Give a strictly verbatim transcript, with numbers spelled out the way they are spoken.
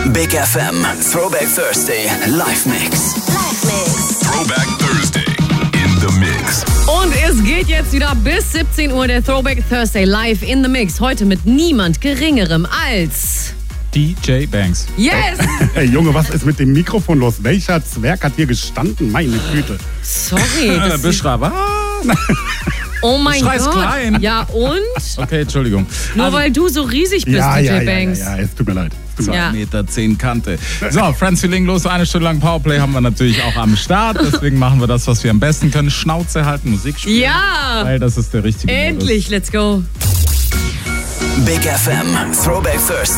Big F M Throwback Thursday Live Mix. Live Mix. Throwback Thursday in the Mix. Und es geht jetzt wieder bis siebzehn Uhr der Throwback Thursday live in the Mix. Heute mit niemand Geringerem als D J Banks. Yes! Hey Junge, was ist mit dem Mikrofon los? Welcher Zwerg hat hier gestanden? Meine Güte. Sorry. Das Beschreiber. oh mein Schreis Gott. klein. Ja und? Okay, Entschuldigung. Nur weil du so riesig bist, Ja, D J ja, ja, Banks. ja, ja, es tut mir leid. Es tut mir zwei Ja. Meter zehn Kante. So, Franzi legen los. Eine Stunde lang Powerplay haben wir natürlich auch am Start. Deswegen machen wir das, was wir am besten können. Schnauze halten, Musik spielen. Ja! Weil das ist der richtige Modus. Endlich, let's go. Big F M Throwback Thursday.